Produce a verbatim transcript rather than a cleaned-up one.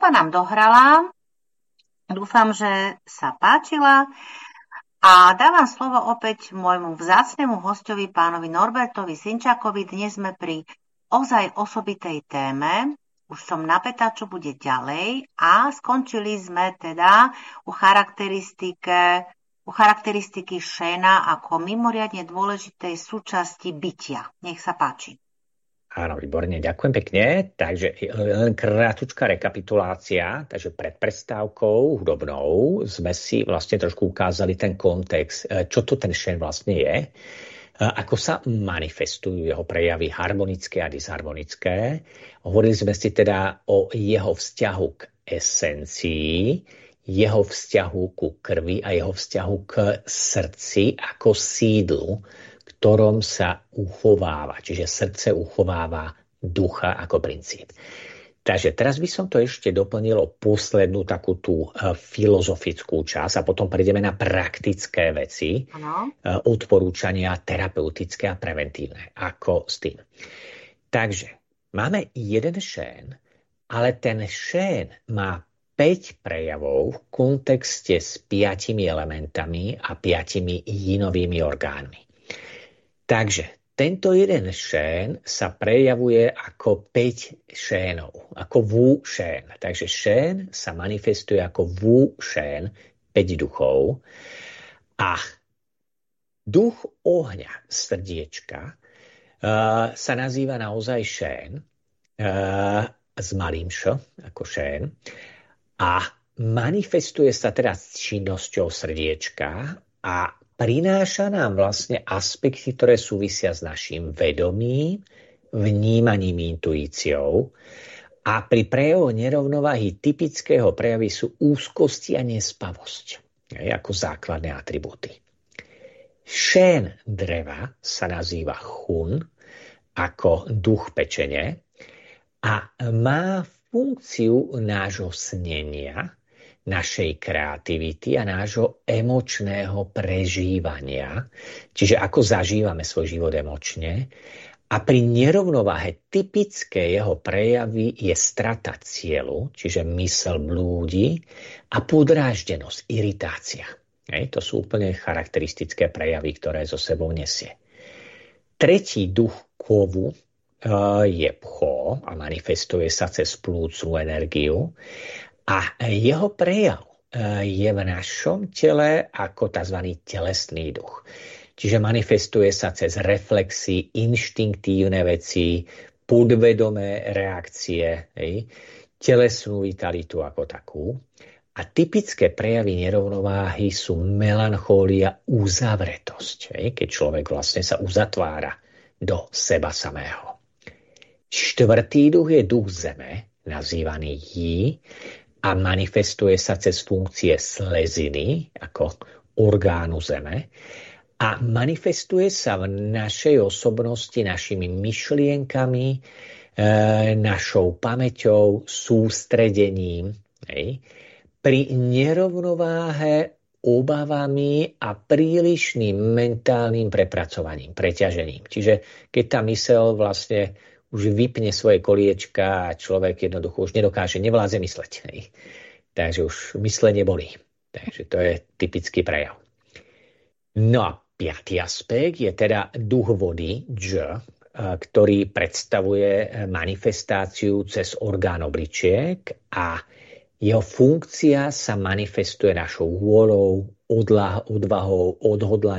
hudba nám dohrala. Dúfam, že sa páčila. A dávam slovo opäť môjmu vzácnemu hostovi, pánovi Norbertovi Sinčákovi. Dnes sme pri ozaj osobitej téme. Už som napätá, čo bude ďalej. A skončili sme teda u charakteristike, u charakteristiky šéna ako mimoriadne dôležitej súčasti bytia. Nech sa páči. Áno, výborne, ďakujem pekne. Takže len krátučká rekapitulácia. Takže pred prestávkou hudobnou sme si vlastne trošku ukázali ten kontext, čo to ten šén vlastne je, ako sa manifestujú jeho prejavy harmonické a disharmonické. Hovorili sme si teda o jeho vzťahu k esencii, jeho vzťahu ku krvi a jeho vzťahu k srdci ako sídlu, ktorom sa uchováva, čiže srdce uchováva ducha ako princíp. Takže teraz by som to ešte doplnil o poslednú takú tú filozofickú časť a potom prejdeme na praktické veci, ano. Odporúčania terapeutické a preventívne. Ako s tým? Takže máme jeden šén, ale ten šén má päť prejavov v kontexte s piatimi elementami a piatimi jinovými orgánmi. Takže tento jeden šén sa prejavuje ako päť šénov, ako Wu šén. Takže šén sa manifestuje ako Wu šén, päť duchov. A duch ohňa, srdiečka, uh, sa nazýva naozaj šén, uh, s malým š, ako šén. A manifestuje sa teraz činnosťou srdiečka a prináša nám vlastne aspekty, ktoré súvisia s našim vedomím, vnímaním, intuíciou. A pri prejavoch nerovnováhy typického prejavy sú úzkosti a nespavosť, ako základné atribúty. Šén dreva sa nazýva chun, ako duch pečene, a má funkciu nášho snenia, našej kreativity a nášho emočného prežívania, čiže ako zažívame svoj život emočne. A pri nerovnováhe typické jeho prejavy je strata cieľu, čiže mysel blúdi, a podráždenosť, iritácia. Hej, to sú úplne charakteristické prejavy, ktoré so sebou nesie. Tretí duch kovu je pcho a manifestuje sa cez plúcnu energiu. A jeho prejav je v našom tele ako tzv. Telesný duch. Čiže manifestuje sa cez reflexy, inštinktívne veci, podvedomé reakcie, hej, telesnú vitalitu ako takú. A typické prejavy nerovnováhy sú melanchólia, uzavretosť, hej, keď človek vlastne sa uzatvára do seba samého. Štvrtý duch je duch zeme, nazývaný Yi, a manifestuje sa cez funkcie sleziny, ako orgánu zeme, a manifestuje sa v našej osobnosti našimi myšlienkami, e, našou pamäťou, sústredením, hej, pri nerovnováhe, obavami a prílišným mentálnym prepracovaním, preťažením. Čiže keď tá myseľ vlastne už vypne svoje koliečka a človek jednoducho už nedokáže, nevládze mysleť. Hej. Takže už myslenie bolí. Takže to je typický prejav. No a piatý aspekt je teda duch vody, dž, ktorý predstavuje manifestáciu cez orgán obličiek a jeho funkcia sa manifestuje našou vôľou, odvahou, odhodlaním,